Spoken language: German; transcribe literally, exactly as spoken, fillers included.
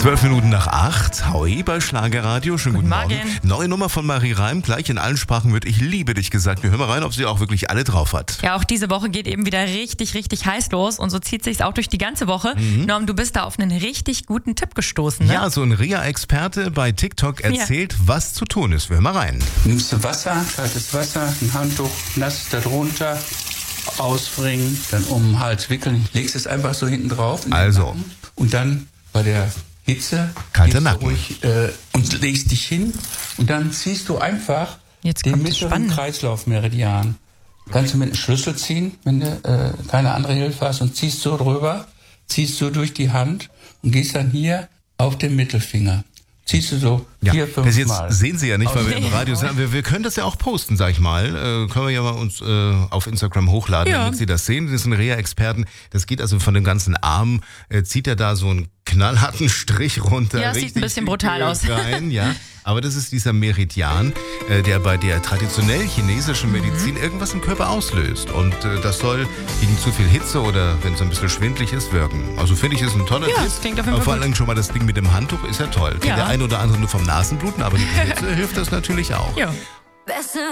Zwölf Minuten nach acht. Howie bei Schlagerradio. Schönen guten, Guten Morgen. Morgen. Neue Nummer von Marie Reim. Gleich in allen Sprachen wird Ich liebe dich gesagt. Wir hören mal rein, ob sie auch wirklich alle drauf hat. Ja, auch diese Woche geht eben wieder richtig, richtig heiß los und so zieht sich's auch durch die ganze Woche. Mhm. Norm, du bist da auf einen richtig guten Tipp gestoßen, ne? Ja, so ein R I A-Experte bei TikTok erzählt, was zu tun ist. Wir hören mal rein. Nimmst du Wasser, kaltes Wasser, ein Handtuch, nass darunter, ausbringen, dann um den Hals wickeln, legst es einfach so hinten drauf. in den Also. Nacken. Und dann bei der Hitze Kalter gehst du Nacken. ruhig äh, und legst dich hin und dann ziehst du einfach Jetzt den kommt das mittleren Spannende. Kreislaufmeridian. Kannst du mit einem Schlüssel ziehen, wenn du äh, keine andere Hilfe hast, und ziehst so drüber, ziehst so durch die Hand und gehst dann hier auf den Mittelfinger. Ziehst du so Ja, vier, das fünf jetzt Mal. sehen Sie ja nicht, weil wir im Okay. Radio sind. Wir, wir können das ja auch posten, sag ich mal. Äh, können wir ja mal uns äh, auf Instagram hochladen, Ja. damit Sie das sehen. Das sind R I A-Experten. Das geht also von dem ganzen Arm, äh, zieht er da so einen knallharten Strich runter. Ja, sieht ein richtig bisschen brutal dick aus. Rein, ja. Aber das ist dieser Meridian, äh, der bei der traditionell chinesischen Medizin irgendwas im Körper auslöst. Und äh, das soll gegen zu viel Hitze oder wenn es ein bisschen schwindlig ist, wirken. Also finde ich, ist ein toller Ja, Tipp. das klingt auf jeden Aber Fall vor allem schon mal das Ding mit dem Handtuch ist ja toll. Kennt Ja. der eine oder andere nur vom Nasenbluten, aber mit der Hitze hilft das natürlich auch. Ja. Besser